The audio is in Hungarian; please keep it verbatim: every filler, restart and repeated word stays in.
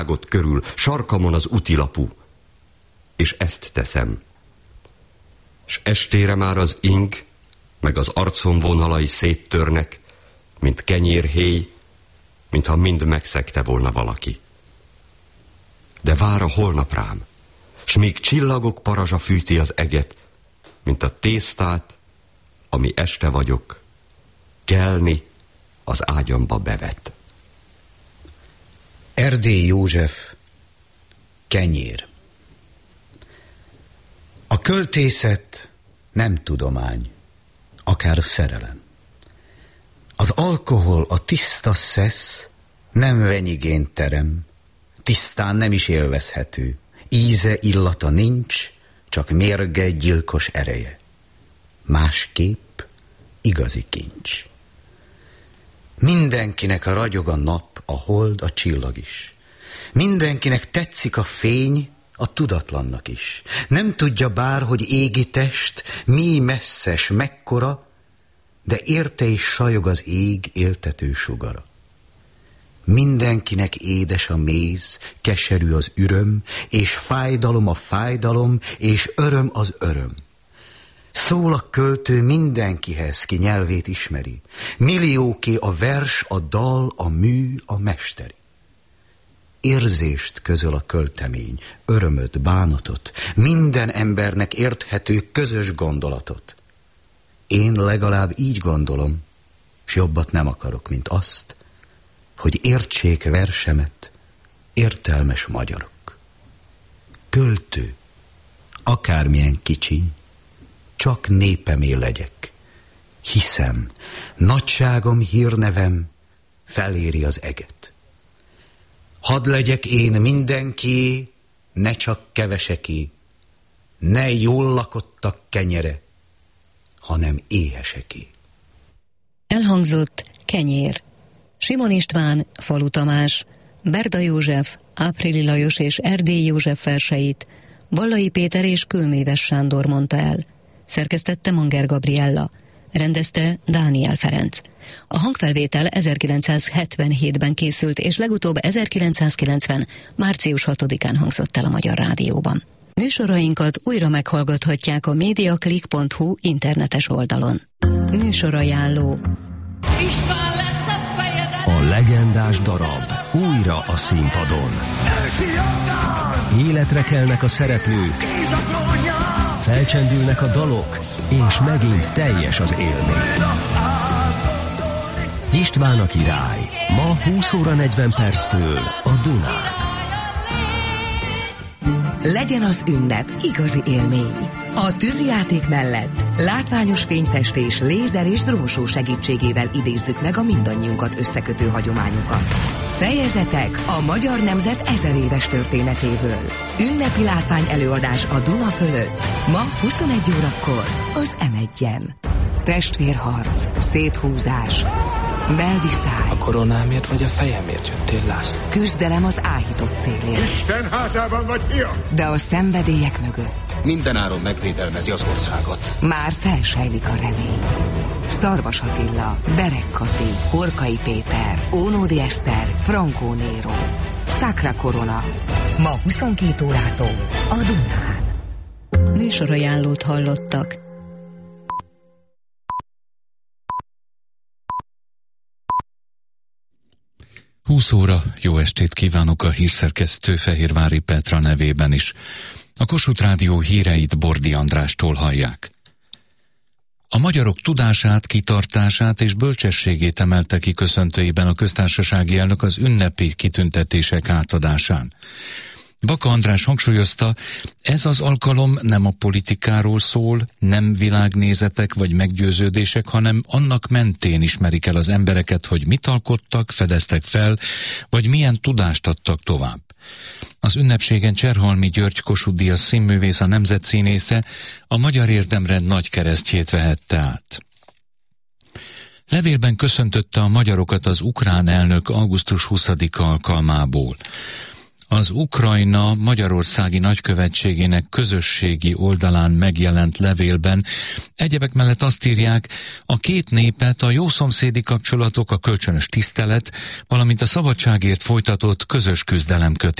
körül, sarkamon az útilapú, és ezt teszem. S estére már az ing, meg az arcom vonalai széttörnek, mint kenyérhéj, mintha mind megszegte volna valaki. De vár a holnap rám, s míg csillagok parazsa fűti az eget, mint a tésztát, ami este vagyok, kelni az ágyamba bevet. Erdély József, Kenyér. A költészet nem tudomány, akár a szerelem. Az alkohol, a tiszta szesz nem venyigén terem, tisztán nem is élvezhető. Íze, illata nincs, csak mérge, gyilkos ereje. Másképp igazi kincs. Mindenkinek ragyog a nap, a hold, a csillag is. Mindenkinek tetszik a fény, a tudatlannak is. Nem tudja bár, hogy égi test, mi messzes, mekkora, de érte is sajog az ég éltető sugara. Mindenkinek édes a méz, keserű az üröm, és fájdalom a fájdalom, és öröm az öröm. Szól a költő mindenkihez, ki nyelvét ismeri. Millióké a vers, a dal, a mű, a mesteri. Érzést közöl a költemény, örömöt, bánatot, minden embernek érthető közös gondolatot. Én legalább így gondolom, s jobbat nem akarok, mint azt, hogy értsék versemet értelmes magyarok. Költő, akármilyen kicsiny, csak népemé legyek. Hiszem, nagyságom, hírnevem feléri az eget. Hadd legyek én mindenkié, ne csak keveseké, ne jól lakottak kenyere, hanem éheseké. Elhangzott Kenyér. Simon István, Falu Tamás, Berda József, Áprili Lajos és Erdély József verseit Vallai Péter és Kőméves Sándor mondta el. Szerkesztette Manger Gabriella. Rendezte Dániel Ferenc. A hangfelvétel ezerkilencszázhetvenhétben készült, és legutóbb ezerkilencszázkilencven. március hatodikán hangzott el a Magyar Rádióban. Műsorainkat újra meghallgathatják a mediaclick pont hu internetes oldalon. Műsorajánló. István lett a fejeden. A legendás darab újra a színpadon. Életre kelnek a szereplők, felcsendülnek a dalok, és megint teljes az élmény. István a király, ma húsz óra negyven perctől a Dunán. Legyen az ünnep igazi élmény. A tűzijáték mellett látványos fényfestés, lézer és drónshow segítségével idézzük meg a mindannyiunkat összekötő hagyományokat. Fejezetek a magyar nemzet ezer éves történetéből. Ünnepi látvány előadás a Duna fölött. Ma huszonegy órakor az em egyen. Testvérharc, széthúzás, belviszály. A koronámért vagy a fejemért jöttél, László? Küzdelem az áhított célért. Isten házában vagy, fiam? De a szenvedélyek mögött Mindenáron megvédelmezi az országot. már felsejlik a remény. Szarvas Attila, Berek Kati, Horkai Péter, Ónódi Eszter, Frankó Néró. Sacra Corona. Ma huszonkét órától a Dunán. Műsorajánlót hallottak. húsz óra, jó estét kívánok a hírszerkesztő Fehérvári Petra nevében is. A Kossuth Rádió híreit Bordi Andrástól hallják. A magyarok tudását, kitartását és bölcsességét emelte ki köszöntőiben a köztársasági elnök az ünnepi kitüntetések átadásán. Baka András hangsúlyozta, ez az alkalom nem a politikáról szól, nem világnézetek vagy meggyőződések, hanem annak mentén ismerik el az embereket, hogy mit alkottak, fedeztek fel, vagy milyen tudást adtak tovább. Az ünnepségen Cserhalmi György Kossuth-díjas színművész, a nemzetszínésze a magyar érdemrend nagy keresztjét vehette át. Levélben köszöntötte a magyarokat az ukrán elnök augusztus huszadika alkalmából. az Ukrajna Magyarországi Nagykövetségének közösségi oldalán megjelent levélben egyebek mellett azt írják, a két népet a jószomszédi kapcsolatok, a kölcsönös tisztelet, valamint a szabadságért folytatott közös küzdelem köti